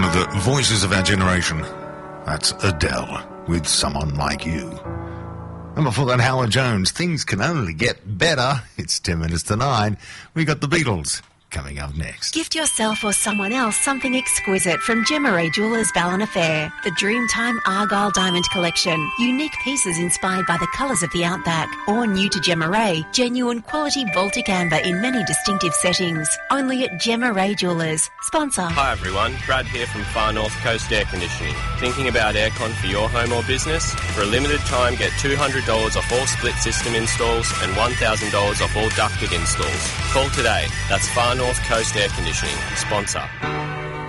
of the voices of our generation. That's Adele with Someone Like You. And before that, Howard Jones, Things Can Only Get Better. It's 10 minutes to 9. We got the Beatles coming up next. Gift yourself or someone else something exquisite from Gemma Ray Jewelers Ballon Affair. The Dreamtime Argyle Diamond Collection. Unique pieces inspired by the colours of the Outback. Or new to Gemma Ray, genuine quality Baltic amber in many distinctive settings. Only at Gemma Ray Jewelers. Sponsor. Hi everyone, Brad here from Far North Coast Air Conditioning. Thinking about aircon for your home or business? For a limited time, get $200 off all split system installs and $1,000 off all ducted installs. Call today. That's Far North Coast Air Conditioning, sponsor.